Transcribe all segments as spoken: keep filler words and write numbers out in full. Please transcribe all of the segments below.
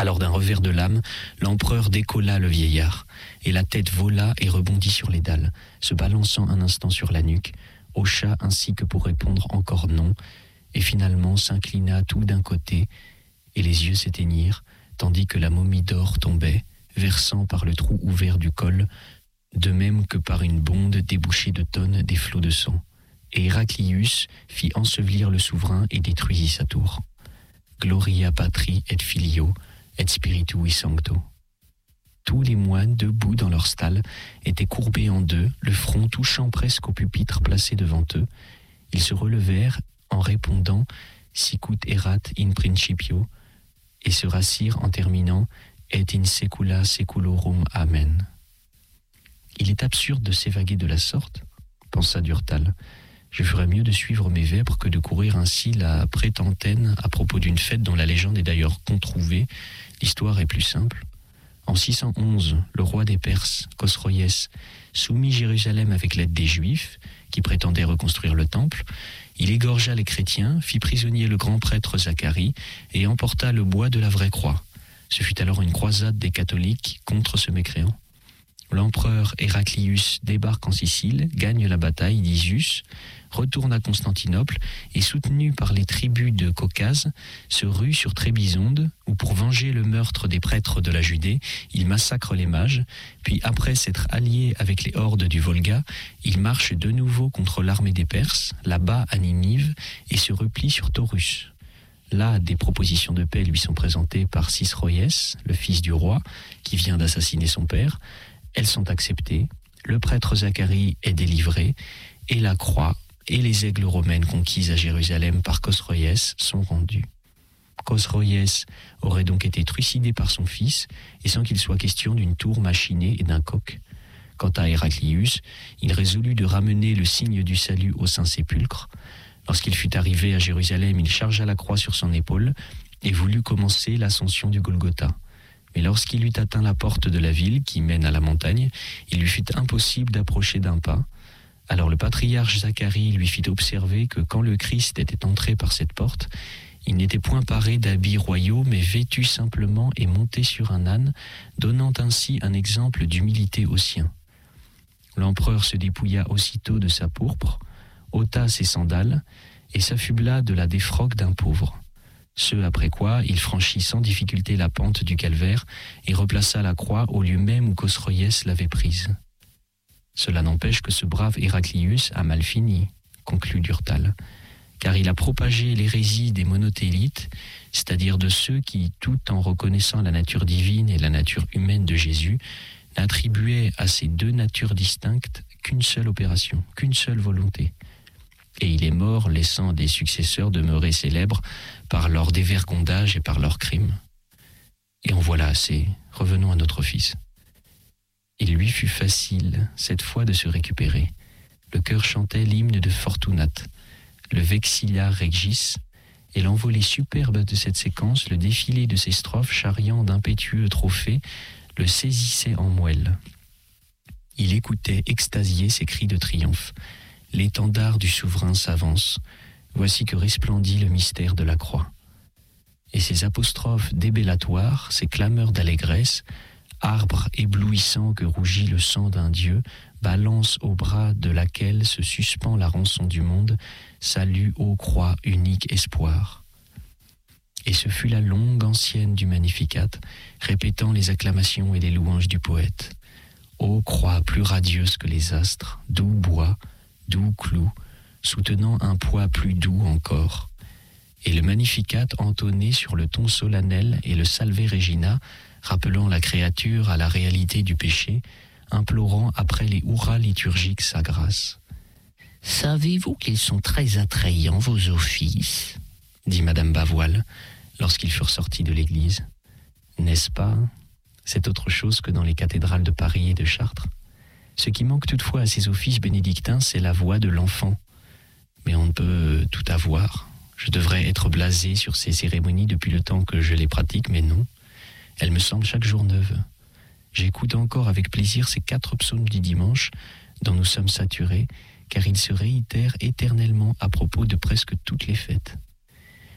Alors d'un revers de lame, l'empereur décolla le vieillard, et la tête vola et rebondit sur les dalles, se balançant un instant sur la nuque, hocha ainsi que pour répondre encore non, et finalement s'inclina tout d'un côté, et les yeux s'éteignirent, tandis que la momie d'or tombait, versant par le trou ouvert du col, de même que par une bonde débouchée de tonnes des flots de sang. Et Héraclius fit ensevelir le souverain et détruisit sa tour. Gloria patri et filio, et spiritui sancto. Tous les moines, debout dans leur stalle, étaient courbés en deux, le front touchant presque au pupitre placé devant eux. Ils se relevèrent en répondant « Sicut erat in principio » et se rassirent en terminant « Et in secula seculorum amen ». Il est absurde de s'évaguer de la sorte, pensa Durtal. Je ferais mieux de suivre mes vêpres que de courir ainsi la prétentaine à propos d'une fête dont la légende est d'ailleurs controuvée. L'histoire est plus simple. En six cent onze, le roi des Perses, Khosroès, soumit Jérusalem avec l'aide des Juifs, qui prétendaient reconstruire le temple. Il égorgea les chrétiens, fit prisonnier le grand prêtre Zacharie et emporta le bois de la vraie croix. Ce fut alors une croisade des catholiques contre ce mécréant. L'empereur Héraclius débarque en Sicile, gagne la bataille d'Isius, retourne à Constantinople et, soutenu par les tribus de Caucase, se rue sur Trébizonde, où pour venger le meurtre des prêtres de la Judée, il massacre les mages, puis après s'être allié avec les hordes du Volga, il marche de nouveau contre l'armée des Perses, là-bas à Ninive, et se replie sur Taurus. Là, des propositions de paix lui sont présentées par Sisroès, le fils du roi, qui vient d'assassiner son père. Elles sont acceptées, le prêtre Zacharie est délivré, et la croix et les aigles romaines conquises à Jérusalem par Khosroès sont rendues. Khosroès aurait donc été trucidé par son fils, et sans qu'il soit question d'une tour machinée et d'un coq. Quant à Héraclius, il résolut de ramener le signe du salut au Saint-Sépulcre. Lorsqu'il fut arrivé à Jérusalem, il chargea la croix sur son épaule et voulut commencer l'ascension du Golgotha. Mais lorsqu'il eut atteint la porte de la ville qui mène à la montagne, il lui fut impossible d'approcher d'un pas. Alors le patriarche Zacharie lui fit observer que quand le Christ était entré par cette porte, il n'était point paré d'habits royaux, mais vêtu simplement et monté sur un âne, donnant ainsi un exemple d'humilité aux siens. L'empereur se dépouilla aussitôt de sa pourpre, ôta ses sandales et s'affubla de la défroque d'un pauvre. Ce après quoi, il franchit sans difficulté la pente du calvaire et replaça la croix au lieu même où Khosroès l'avait prise. Cela n'empêche que ce brave Héraclius a mal fini, conclut Durtal, car il a propagé l'hérésie des monothélites, c'est-à-dire de ceux qui, tout en reconnaissant la nature divine et la nature humaine de Jésus, n'attribuaient à ces deux natures distinctes qu'une seule opération, qu'une seule volonté. Et il est mort, laissant des successeurs demeurer célèbres par leur dévergondage et par leurs crimes. Et en voilà assez, revenons à notre fils. Il lui fut facile, cette fois, de se récupérer. Le chœur chantait l'hymne de Fortunate, le Vexilla Regis, et l'envolée superbe de cette séquence, le défilé de ses strophes charriant d'impétueux trophées, le saisissait en moelle. Il écoutait extasié ses cris de triomphe. L'étendard du souverain s'avance. Voici que resplendit le mystère de la croix. Et ces apostrophes débellatoires, ces clameurs d'allégresse, arbre éblouissant que rougit le sang d'un dieu, balance au bras de laquelle se suspend la rançon du monde, salut ô croix, unique espoir. Et ce fut la longue ancienne du Magnificat, répétant les acclamations et les louanges du poète. Ô croix plus radieuse que les astres, doux bois, doux clou, soutenant un poids plus doux encore. Et le Magnificat entonné sur le ton solennel et le Salve Regina, rappelant la créature à la réalité du péché, implorant après les hurrahs liturgiques sa grâce. « Savez-vous qu'ils sont très attrayants, vos offices ?» dit Madame Bavoil, lorsqu'ils furent sortis de l'église. « N'est-ce pas ? C'est autre chose que dans les cathédrales de Paris et de Chartres. Ce qui manque toutefois à ces offices bénédictins, c'est la voix de l'enfant. Mais on ne peut tout avoir. Je devrais être blasé sur ces cérémonies depuis le temps que je les pratique, mais non. Elles me semblent chaque jour neuves. J'écoute encore avec plaisir ces quatre psaumes du dimanche dont nous sommes saturés, car ils se réitèrent éternellement à propos de presque toutes les fêtes.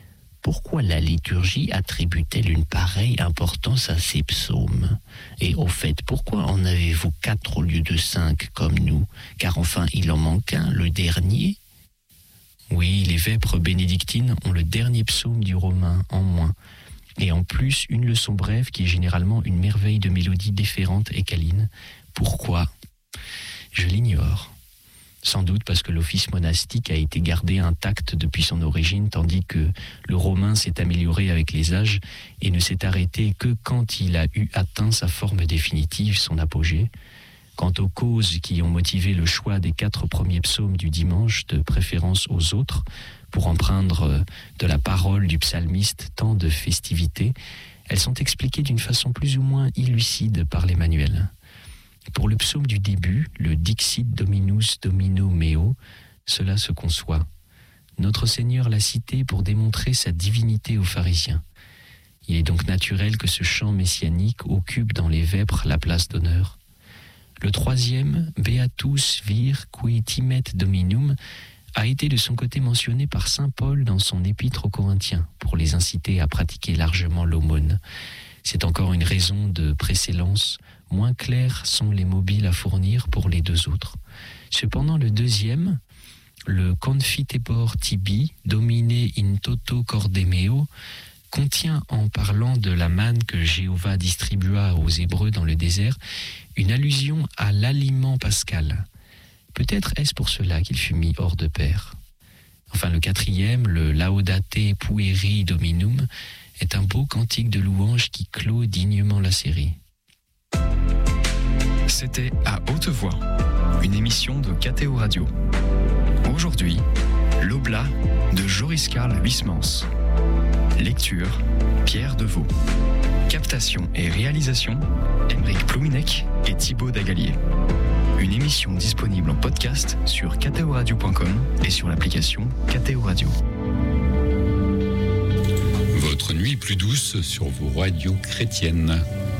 pourquoi la liturgie attribue-t-elle une pareille importance à ces psaumes? Et au fait, pourquoi en avez-vous quatre au lieu de cinq comme nous? Car enfin, il en manque un, le dernier. Oui, les vêpres bénédictines ont le dernier psaume du romain en moins. Et en plus, une leçon brève qui est généralement une merveille de mélodie déférente et câline. Pourquoi? Je l'ignore. Sans doute parce que l'office monastique a été gardé intact depuis son origine, tandis que le romain s'est amélioré avec les âges et ne s'est arrêté que quand il a eu atteint sa forme définitive, son apogée. Quant aux causes qui ont motivé le choix des quatre premiers psaumes du dimanche, de préférence aux autres, pour empreindre de la parole du psalmiste tant de festivité, elles sont expliquées d'une façon plus ou moins illucide par les manuels. Pour le psaume du début, le Dixit Dominus Domino Meo, cela se conçoit. Notre Seigneur l'a cité pour démontrer sa divinité aux pharisiens. Il est donc naturel que ce chant messianique occupe dans les vêpres la place d'honneur. Le troisième, Beatus vir qui timet Dominum, a été de son côté mentionné par saint Paul dans son épître aux Corinthiens pour les inciter à pratiquer largement l'aumône. C'est encore une raison de précédence. Moins clairs sont les mobiles à fournir pour les deux autres. Cependant, le deuxième, le Confitebor tibi, dominé in toto cordemeo, contient, en parlant de la manne que Jéhovah distribua aux Hébreux dans le désert, une allusion à l'aliment pascal. Peut-être est-ce pour cela qu'il fut mis hors de pair. Enfin, le quatrième, le Laudate pueri dominum, est un beau cantique de louange qui clôt dignement la série. C'était À Haute Voix, une émission de K T O Radio. Aujourd'hui, l'Oblat de Joris Karl Huysmans. Lecture, Pierre Deveau. Captation et réalisation, Aymeric Plouminec et Thibaut Dagalier. Une émission disponible en podcast sur k t o radio point com et sur l'application K T O Radio. Votre nuit plus douce sur vos radios chrétiennes.